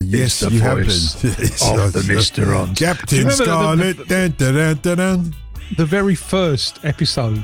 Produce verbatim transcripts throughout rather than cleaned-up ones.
yes, the you have voice been. of the Mister On. Captain Scarlet. The, the, dun, dun, dun, dun. the very first episode,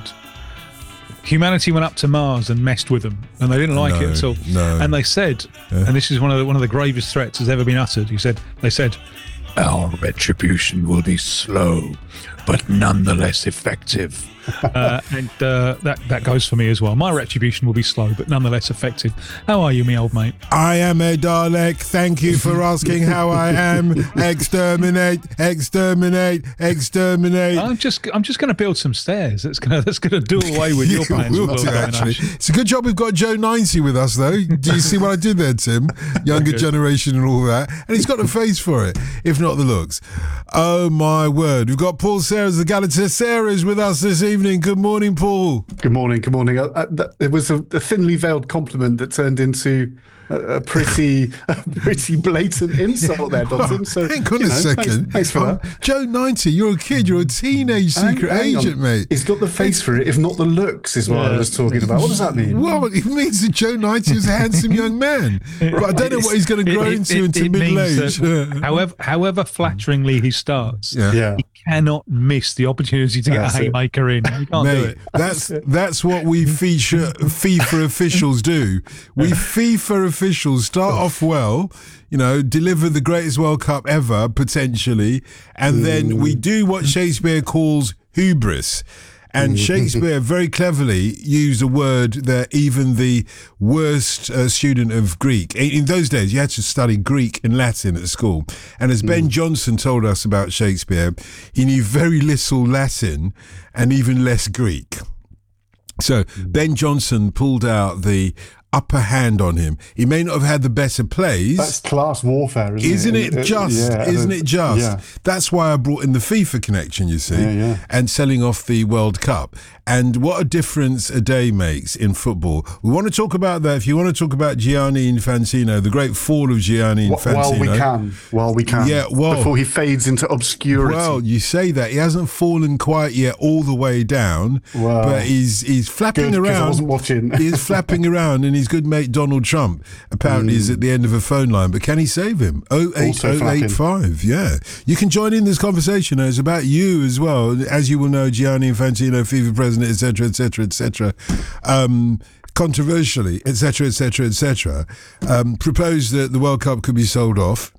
humanity went up to Mars and messed with them, and they didn't like no, it at all. No. And they said, yeah. and this is one of the, one of the gravest threats that's ever been uttered. He said, they said, our retribution will be slow, but nonetheless effective. uh, and uh, that that goes for me as well. My retribution will be slow, but nonetheless effective. How are you, me old mate? I am a Dalek. Thank you for asking how I am. Exterminate, exterminate, exterminate. I'm just I'm just going to build some stairs. That's going to that's going to do away with your plans. Will do, actually. It's a good job we've got Joe ninety with us, though. Do you see what I did there, Tim? Younger generation and all that, and he's got the face for it, if not the looks. Oh my word! We've got Paul Serres, the Galatasaray, with us this evening. Good morning, Paul. Good morning. Good morning. Uh, uh, that, it was a, a thinly veiled compliment that turned into a, a pretty, a pretty blatant insult there, Dodson. So, hang on you a know, second. Thanks, thanks for um, that. Joe ninety, you're a kid. You're a teenage secret hang, hang agent, on. mate. He's got the face for it, if not the looks, is what yeah. I was talking about. What does that mean? Well, it means that Joe ninety is a handsome young man. But I don't know what he's going to grow it, into it, into it middle age. That, however, however flatteringly he starts, yeah. Yeah. he cannot miss the opportunity to That's get a haymaker in. You can't Mate, do it. that's that's what we feature FIFA officials do. We FIFA officials start off well, you know, deliver the greatest World Cup ever potentially, and then we do what Shakespeare calls hubris. And Shakespeare very cleverly used a word that even the worst uh, student of Greek, in those days you had to study Greek and Latin at school. And as Ben Jonson told us about Shakespeare, he knew very little Latin and even less Greek. So Ben Jonson pulled out the upper hand on him. He may not have had the better plays. That's class warfare, isn't, isn't it? it? Isn't it just? Yeah, isn't it just? Yeah. That's why I brought in the FIFA connection, you see, yeah, yeah. and selling off the World Cup. And what a difference a day makes in football. We want to talk about that. If you want to talk about Gianni Infantino, the great fall of Gianni Infantino. While we can. While we can. Yeah, well. Before he fades into obscurity. Well, you say that. He hasn't fallen quite yet all the way down, well, but he's he's flapping good, around. I wasn't watching. He's flapping around, and his good mate Donald Trump apparently mm. is at the end of a phone line. But can he save him? oh eight oh eight five. Yeah. You can join in this conversation. It's about you as well. As you will know, Gianni Infantino, FIFA president, et cetera, et cetera, et cetera. Um, controversially, et cetera, et cetera, et cetera, um, proposed that the World Cup could be sold off.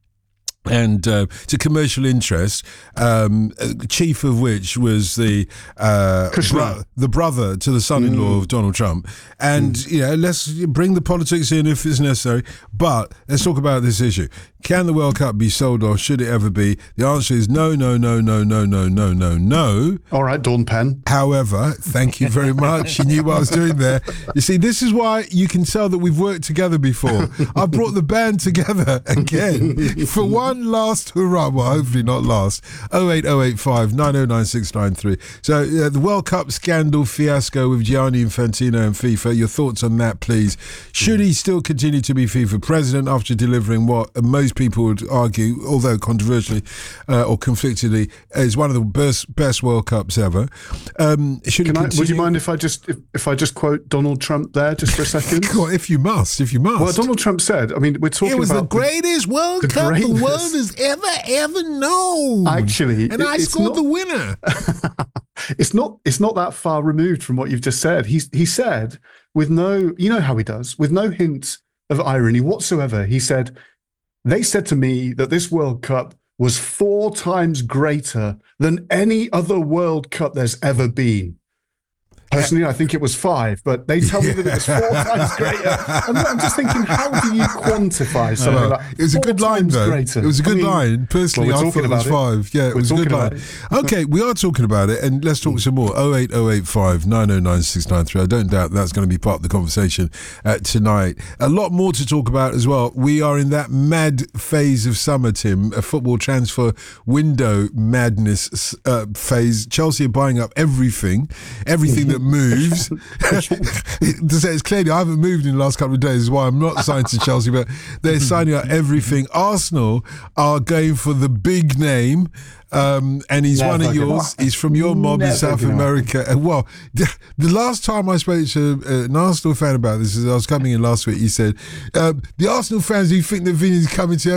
And uh, to commercial interest, um, chief of which was the uh, bro- the brother to the son-in-law mm. of Donald Trump. And, mm. you know, let's bring the politics in if it's necessary. But let's talk about this issue. Can the World Cup be sold off? Should it ever be? The answer is no, no, no, no, no, no, no, no, no. All right, Dawn Penn. However, thank you very much. You knew what I was doing there. You see, this is why you can tell that we've worked together before. I brought the band together again for one last hurrah. Well, hopefully not last. oh eight oh eight five nine oh nine six nine three. So uh, the World Cup scandal fiasco with Gianni Infantino and FIFA. Your thoughts on that, please. Should he still continue to be FIFA president after delivering what most people would argue, although controversially uh, or conflictedly, is one of the best, best World Cups ever? Um, should Can I, would you mind if I just if, if I just quote Donald Trump there just for a second? If you must, if you must. Well, Donald Trump said, I mean, we're talking about... It was about the greatest World the Cup greatest. the world has ever, ever known. Actually, and it, I it's scored not, the winner. it's not. It's not that far removed from what you've just said. He he said with no, you know how he does, with no hint of irony whatsoever. He said, "They said to me that this World Cup was four times greater than any other World Cup there's ever been." Personally, I think it was five, but they tell me that it was four times greater. And I'm just thinking, how do you quantify something well, like it was a good line, though. Greater? It was a good I mean, line. Personally, well, I thought it was five. Yeah, it we're was a good line. It. Okay, we are talking about it, and let's talk some more. oh eight oh eight five nine oh nine six nine three. I don't doubt that's going to be part of the conversation uh, tonight. A lot more to talk about as well. We are in that mad phase of summer, Tim, a football transfer window madness uh, phase. Chelsea are buying up everything, everything that moves. To say it's clearly I haven't moved in the last couple of days, is why I'm not signed to Chelsea, but they're signing up everything. Arsenal are going for the big name. Um, and he's Never one of yours. He's from your mob in South America. And well, the, the last time I spoke to uh, an Arsenal fan about this, as I was coming in last week, he said, uh, the Arsenal fans who think that Vinny's coming to